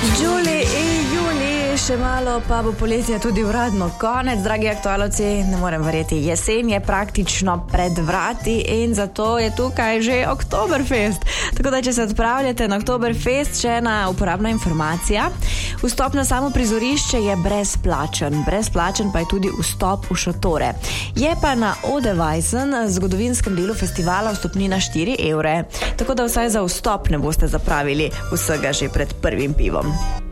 Juli in juli, še malo pa bo poletje tudi uradno konec, dragi aktualovci, ne morem verjeti, jesen je praktično pred vrati in zato je tukaj že Oktoberfest. Tako da, če se odpravljate na Oktoberfest, še ena uporabna informacija. Vstop na samo prizorišče je brezplačen pa je tudi vstop v šotore. Je pa na Odeweisen, zgodovinskem delu festivala, vstopnina 4 evre. Tako da vsaj za vstop ne boste zapravili vsega že pred prvim pivom.